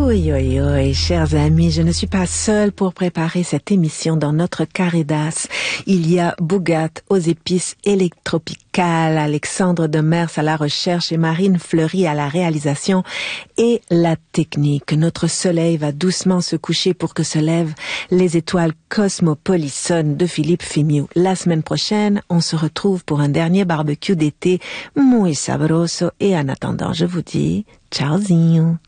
Oui, oui, oui, chers amis, je ne suis pas seule pour préparer cette émission dans notre carré d'as. Il y a Bougat aux épices électropicales, Alexandre Demers à la recherche et Marine Fleury à la réalisation et la technique. Notre soleil va doucement se coucher pour que se lèvent les étoiles cosmopolissonnes de Philippe Fimiou. La semaine prochaine, on se retrouve pour un dernier barbecue d'été muy sabroso et en attendant, je vous dis ciaozinho.